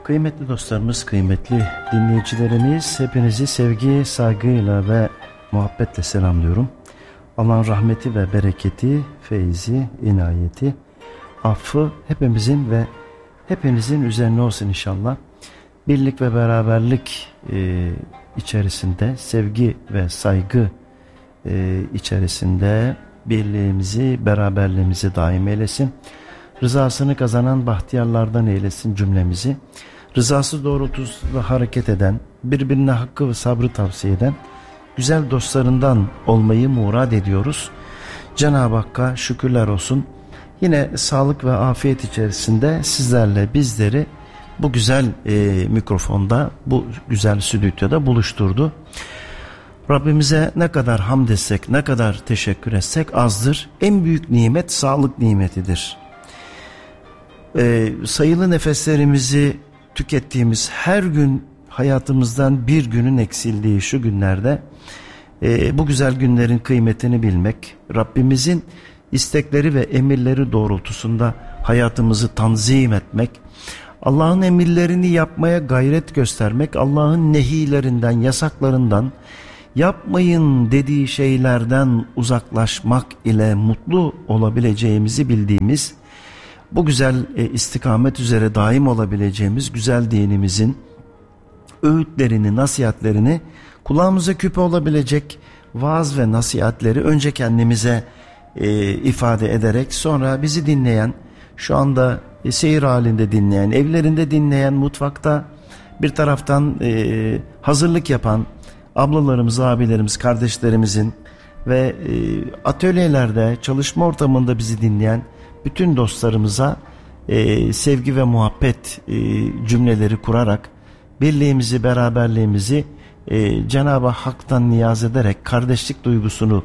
Kıymetli dostlarımız, kıymetli dinleyicilerimiz, hepinizi sevgi, saygıyla ve muhabbetle selamlıyorum. Allah'ın rahmeti ve bereketi, feyzi, inayeti, affı hepimizin ve hepinizin üzerine olsun inşallah. Birlik ve beraberlik içerisinde, sevgi ve saygı içerisinde birliğimizi, beraberliğimizi daim eylesin. Rızasını kazanan bahtiyarlardan eylesin cümlemizi. Rızası doğrultusunda hareket eden, birbirine hakkı ve sabrı tavsiye eden güzel dostlarından olmayı murad ediyoruz. Cenab-ı Hakk'a şükürler olsun. Yine sağlık ve afiyet içerisinde sizlerle bizleri bu güzel mikrofonda, bu güzel stüdyoda buluşturdu. Rabbimize ne kadar hamd etsek, ne kadar teşekkür etsek azdır. En büyük nimet sağlık nimetidir. Sayılı nefeslerimizi tükettiğimiz her gün hayatımızdan bir günün eksildiği şu günlerde bu güzel günlerin kıymetini bilmek, Rabbimizin istekleri ve emirleri doğrultusunda hayatımızı tanzim etmek, Allah'ın emirlerini yapmaya gayret göstermek, Allah'ın nehilerinden, yasaklarından, yapmayın dediği şeylerden uzaklaşmak ile mutlu olabileceğimizi bildiğimiz, bu güzel istikamet üzere daim olabileceğimiz güzel dinimizin öğütlerini, nasihatlerini, kulağımıza küpe olabilecek vaaz ve nasihatleri önce kendimize ifade ederek, sonra bizi dinleyen, şu anda seyir halinde dinleyen, evlerinde dinleyen, mutfakta bir taraftan hazırlık yapan ablalarımız, abilerimiz, kardeşlerimizin ve atölyelerde, çalışma ortamında bizi dinleyen bütün dostlarımıza sevgi ve muhabbet cümleleri kurarak birliğimizi, beraberliğimizi Cenab-ı Hak'tan niyaz ederek, kardeşlik duygusunu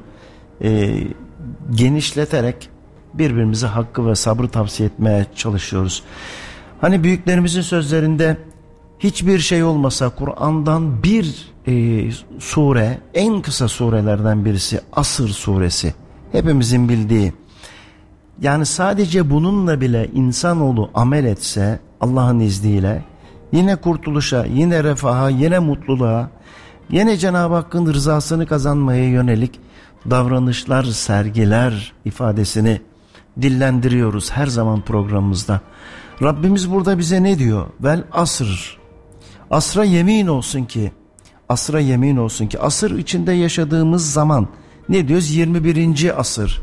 genişleterek birbirimize hakkı ve sabrı tavsiye etmeye çalışıyoruz. Hani büyüklerimizin sözlerinde hiçbir şey olmasa Kur'an'dan bir sure, en kısa surelerden birisi Asr suresi, hepimizin bildiği. Yani sadece bununla bile insanoğlu amel etse Allah'ın izniyle yine kurtuluşa, yine refaha, yine mutluluğa, yine Cenab-ı Hakk'ın rızasını kazanmaya yönelik davranışlar, sergiler ifadesini dillendiriyoruz her zaman programımızda. Rabbimiz burada bize ne diyor? Vel asr. Asra yemin olsun ki, asra yemin olsun ki, asır içinde yaşadığımız zaman ne diyoruz? 21. asır.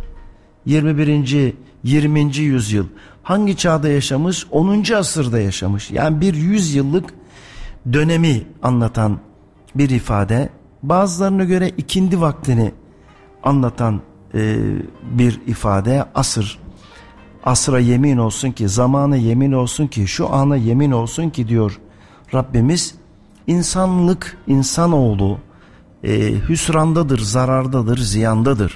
21. 20. yüzyıl. Hangi çağda yaşamış? 10. asırda yaşamış. Yani bir 100 yıllık dönemi anlatan bir ifade. Bazılarına göre ikindi vaktini anlatan bir ifade. Asır. Asra yemin olsun ki, zamana yemin olsun ki, şu ana yemin olsun ki diyor Rabbimiz. İnsanlık, insanoğlu hüsrandadır, zarardadır, ziyandadır.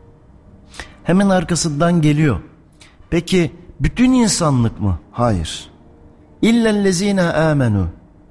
Hemen arkasından geliyor. Peki bütün insanlık mı? Hayır. İllellezine amenu.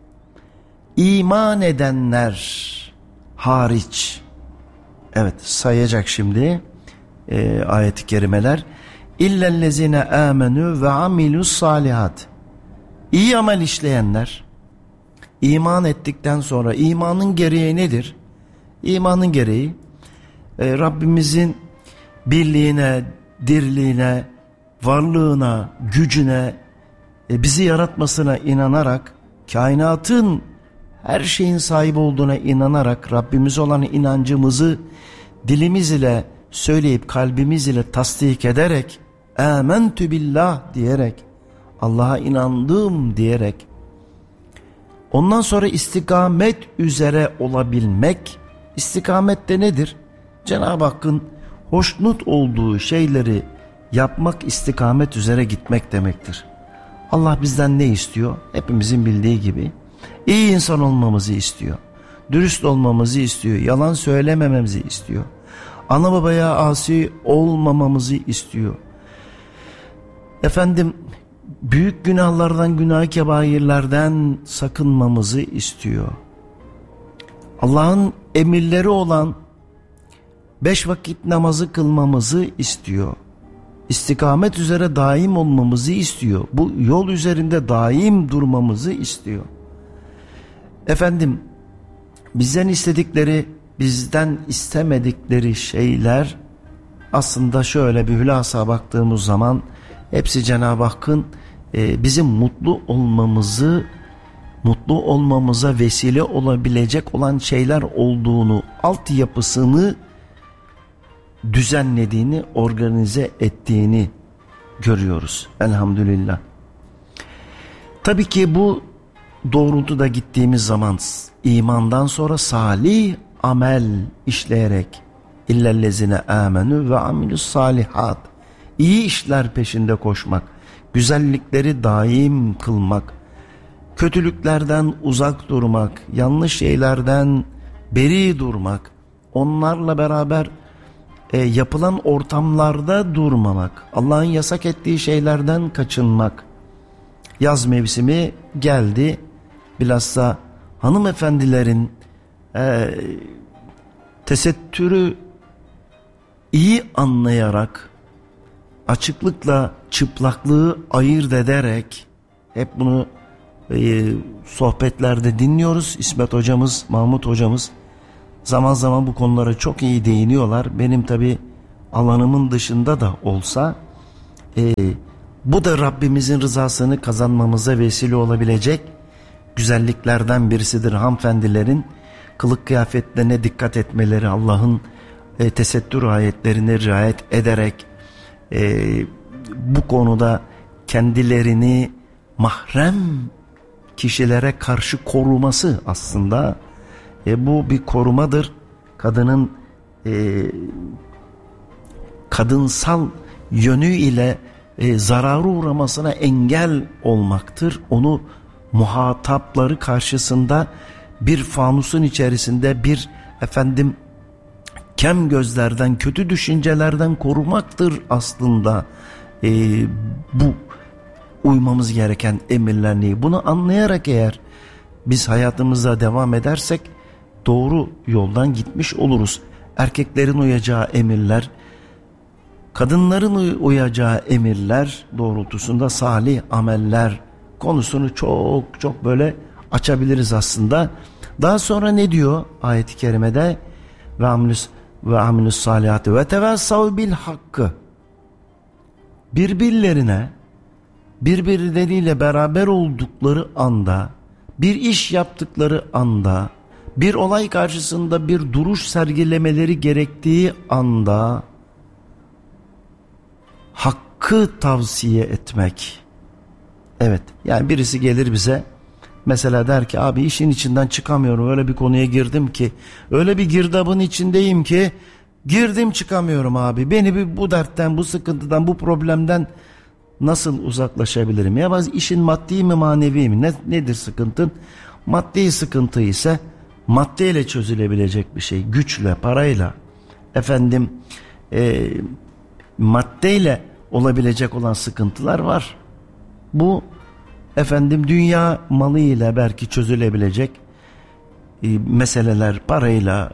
İman edenler hariç. Evet, sayacak şimdi ayet-i kerimeler. İllellezine amenu ve amilus salihat. İyi amel işleyenler, iman ettikten sonra imanın gereği nedir? İmanın gereği Rabbimizin birliğine, dirliğine, varlığına, gücüne, bizi yaratmasına inanarak, kainatın her şeyin sahibi olduğuna inanarak, Rabbimiz olan inancımızı dilimiz ile söyleyip kalbimiz ile tasdik ederek, âmentü billah diyerek, Allah'a inandım diyerek, ondan sonra istikamet üzere olabilmek. İstikamet de nedir? Cenab-ı Hakk'ın hoşnut olduğu şeyleri yapmak, istikamet üzere gitmek demektir. Allah bizden ne istiyor? Hepimizin bildiği gibi iyi insan olmamızı istiyor. Dürüst olmamızı istiyor. Yalan söylemememizi istiyor. Ana babaya asi olmamamızı istiyor. Efendim, büyük günahlardan, günah kebairlerden sakınmamızı istiyor. Allah'ın emirleri olan 5 vakit namazı kılmamızı istiyor. istikamet üzere daim olmamızı istiyor. Bu yol üzerinde daim durmamızı istiyor. Efendim, bizden istedikleri, bizden istemedikleri şeyler aslında şöyle bir hülasa baktığımız zaman hepsi Cenab-ı Hakk'ın bizim mutlu olmamıza vesile olabilecek olan şeyler olduğunu, altyapısını düzenlediğini, organize ettiğini görüyoruz. Elhamdülillah. Tabii ki bu doğrultuda gittiğimiz zaman imandan sonra salih amel işleyerek illellezine amenu ve amilus salihat, iyi işler peşinde koşmak, güzellikleri daim kılmak, kötülüklerden uzak durmak, yanlış şeylerden beri durmak, onlarla beraber yapılan ortamlarda durmamak, Allah'ın yasak ettiği şeylerden kaçınmak. Yaz mevsimi geldi, bilhassa hanımefendilerin tesettürü iyi anlayarak, açıklıkla çıplaklığı ayırt ederek, hep bunu sohbetlerde dinliyoruz. İsmet hocamız, Mahmut hocamız zaman zaman bu konulara çok iyi değiniyorlar. Benim tabi alanımın dışında da olsa bu da Rabbimizin rızasını kazanmamıza vesile olabilecek güzelliklerden birisidir. Hanımefendilerin kılık kıyafetlerine dikkat etmeleri, Allah'ın tesettür ayetlerine riayet ederek bu konuda kendilerini mahrem kişilere karşı koruması aslında bu bir korumadır. Kadının kadınsal yönüyle zarara uğramasına engel olmaktır. Onu muhatapları karşısında bir fanusun içerisinde bir kem gözlerden, kötü düşüncelerden korumaktır aslında bu uymamız gereken emirler neyi? Bunu anlayarak eğer biz hayatımıza devam edersek doğru yoldan gitmiş oluruz. Erkeklerin uyacağı emirler, kadınların uyacağı emirler doğrultusunda salih ameller konusunu çok böyle açabiliriz aslında. Daha sonra ne diyor ayet-i kerimede? Ve amilus salihati ve tevassav bil hakkı. Birbirleriyle beraber oldukları anda, bir iş yaptıkları anda, bir olay karşısında bir duruş sergilemeleri gerektiği anda hakkı tavsiye etmek. Evet, yani birisi gelir bize mesela der ki abi işin içinden çıkamıyorum, öyle bir konuya girdim ki, öyle bir girdabın içindeyim ki girdim çıkamıyorum abi, beni bu dertten, bu sıkıntıdan, bu problemden nasıl uzaklaşabilirim? Ya bazı işin maddi mi manevi mi? Nedir sıkıntın? Maddi sıkıntı ise maddeyle çözülebilecek bir şey. Güçle, parayla, maddeyle olabilecek olan sıkıntılar var. Bu dünya malıyla belki çözülebilecek meseleler, parayla,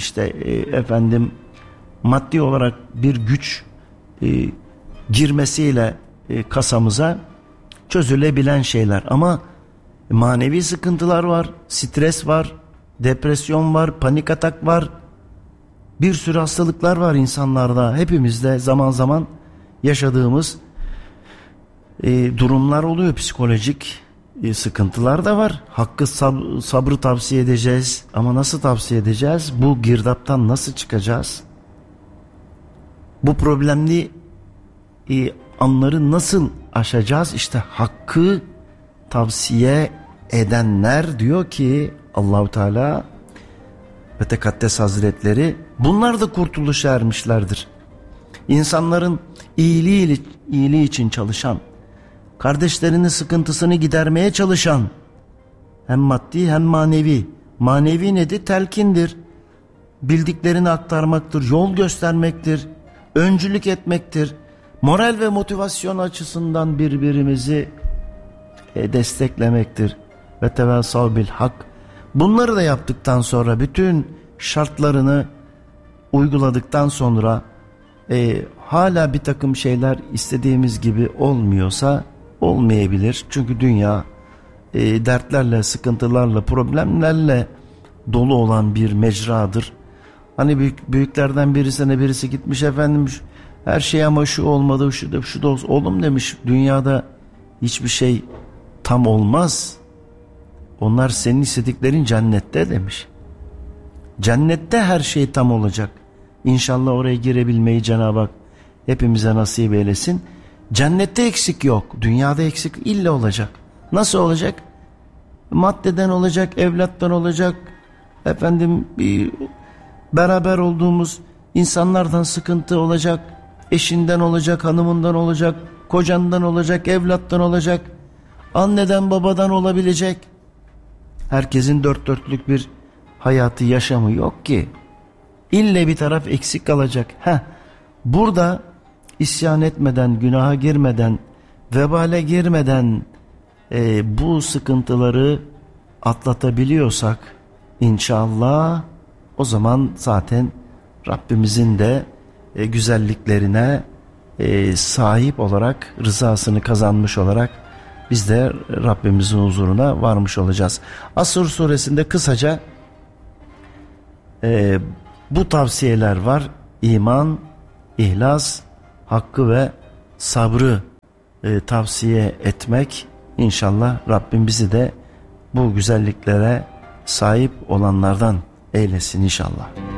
maddi olarak bir güç girmesiyle kasamıza çözülebilen şeyler. Ama manevi sıkıntılar var, stres var, depresyon var, panik atak var, bir sürü hastalıklar var insanlarda, hepimizde zaman zaman yaşadığımız durumlar oluyor, psikolojik sıkıntılar da var. Hakkı sabrı tavsiye edeceğiz ama nasıl tavsiye edeceğiz? Bu girdaptan nasıl çıkacağız? Bu problemli anları nasıl aşacağız? İşte hakkı tavsiye edenler, diyor ki Allahu Teala ve Tekaddes Hazretleri, bunlar da kurtuluşa ermişlerdir. İnsanların iyiliği için çalışan, kardeşlerinin sıkıntısını gidermeye çalışan, hem maddi hem manevi. Manevi nedir? Telkindir. Bildiklerini aktarmaktır, yol göstermektir, öncülük etmektir. Moral ve motivasyon açısından birbirimizi desteklemektir. Ve tevassav bil hak. Bunları da yaptıktan sonra, bütün şartlarını uyguladıktan sonra hala bir takım şeyler istediğimiz gibi olmuyorsa olmayabilir. Çünkü dünya dertlerle, sıkıntılarla, problemlerle dolu olan bir mecradır. Hani büyüklerden birisi gitmiş, efendim her şey ama şu olmadı, şu da olsun. Oğlum demiş, dünyada hiçbir şey tam olmaz. Onlar senin istediklerin cennette demiş. Cennette her şey tam olacak. İnşallah oraya girebilmeyi Cenab-ı Hak hepimize nasip eylesin. Cennette eksik yok. Dünyada eksik illa olacak. Nasıl olacak? Maddeden olacak, evlattan olacak. Efendim beraber olduğumuz insanlardan sıkıntı olacak. Eşinden olacak, hanımından olacak, kocandan olacak, evlattan olacak. Anneden, babadan olabilecek. Herkesin dört dörtlük bir hayatı, yaşamı yok ki. İlle bir taraf eksik kalacak. Burada isyan etmeden, günaha girmeden, vebale girmeden bu sıkıntıları atlatabiliyorsak inşallah, o zaman zaten Rabbimizin de güzelliklerine sahip olarak, rızasını kazanmış olarak biz de Rabbimizin huzuruna varmış olacağız. Asr suresinde kısaca bu tavsiyeler var. İman, ihlas, hakkı ve sabrı tavsiye etmek. İnşallah Rabbim bizi de bu güzelliklere sahip olanlardan eylesin inşallah.